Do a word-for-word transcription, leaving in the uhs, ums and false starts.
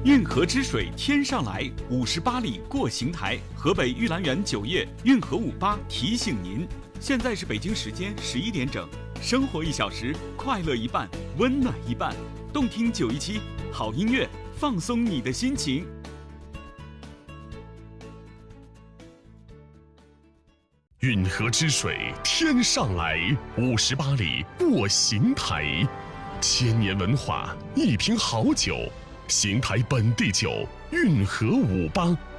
运河之水天上来，五十八里过邢台。河北玉兰园酒业运河五八提醒您，现在是北京时间十一点整。生活一小时，快乐一半，温暖一半。动听九一七，好音乐，放松你的心情。 运河之水天上来，五十八里过邢台。千年文化，一瓶好酒，邢台本地酒，运河五八。